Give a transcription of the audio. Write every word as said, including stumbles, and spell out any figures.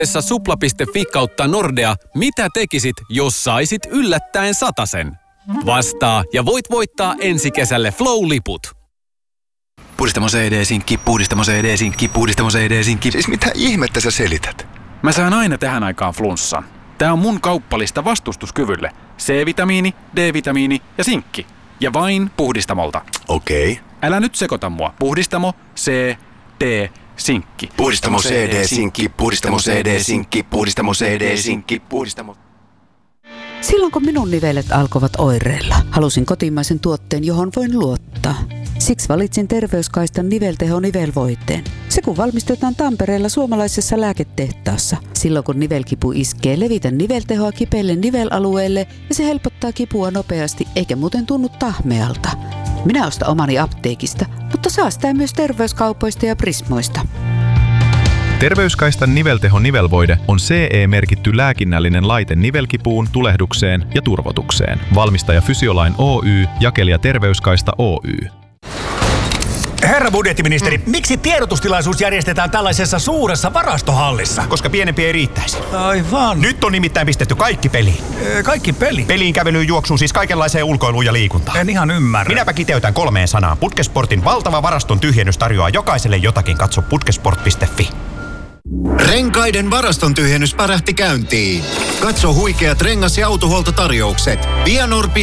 supla piste fi kautta Nordea, mitä tekisit, jos saisit yllättäen satasen? Vastaa ja voit voittaa ensi kesälle Flow-liput. Puhdistamo C D-sinkki, puhdistamo C D-sinkki, puhdistamo C D-sinkki. Siis mitä ihmettä sä selität? Mä saan aina tähän aikaan flunssan. Tää on mun kauppalista vastustuskyvylle. C-vitamiini, D-vitamiini ja sinkki. Ja vain Puhdistamolta. Okei. Okay. Älä nyt sekoita mua. Puhdistamo, C, D, sinkki. Puhdistamo C D-sinkki, puhdistamo C D-sinkki, puhdistamo C D-sinkki, puhdistamo... Silloin kun minun nivelet alkoivat oireilla, halusin kotimaisen tuotteen, johon voin luottaa. Siksi valitsin Terveyskaistan nivelteho-nivelvoiteen. Se kun valmistetaan Tampereella suomalaisessa lääketehtaassa. Silloin kun nivelkipu iskee, levitä niveltehoa kipeille nivelalueelle ja se helpottaa kipua nopeasti eikä muuten tunnu tahmealta. Minä ostan omani apteekista, mutta saa sitä myös terveyskaupoista ja Prismoista. Terveyskaistan nivelteho-nivelvoide on C E-merkitty lääkinnällinen laite nivelkipuun, tulehdukseen ja turvotukseen. Valmistaja Fysiolain Oy, jakelija Terveyskaista Oy. Herra budjettiministeri, mm. miksi tiedotustilaisuus järjestetään tällaisessa suuressa varastohallissa? Koska pienempi ei riittäisi. Aivan. Nyt on nimittäin pistetty kaikki peliin. Ee, kaikki peli? Peliin, kävelyyn, juoksuun, siis kaikenlaiseen ulkoiluun ja liikuntaan. En ihan ymmärrä. Minäpä kiteytän kolmeen sanaan. Putkesportin valtava varaston tyhjennys tarjoaa jokaiselle jotakin. Katso putkesport piste fi. Renkaiden varaston tyhjennys pärähti käyntiin. Katso huikeat rengas- ja autohuoltotarjoukset. Vianor.